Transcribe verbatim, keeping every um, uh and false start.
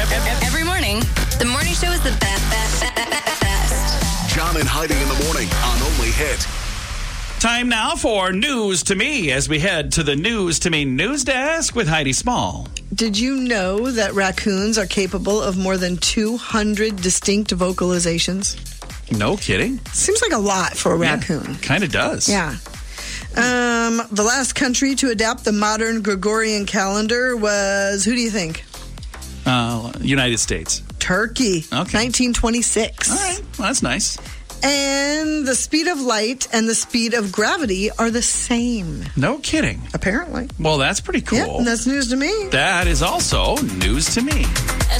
Every morning, the morning show is the best, best, best, best. John and Heidi in the morning on Only Hit. Time now for News to Me as we head to the News to Me news desk with Heidi Small. Did you know that raccoons are capable of more than two hundred distinct vocalizations? No kidding. Seems like a lot for a raccoon. Yeah, kind of does. Yeah. Um, the last country to adapt the modern Gregorian calendar was, who do you think? Uh, United States. Turkey. Okay. nineteen twenty-six. All right. Well, that's nice. And the speed of light and the speed of gravity are the same. No kidding. Apparently. Well, that's pretty cool. Yeah, and that's news to me. That is also news to me.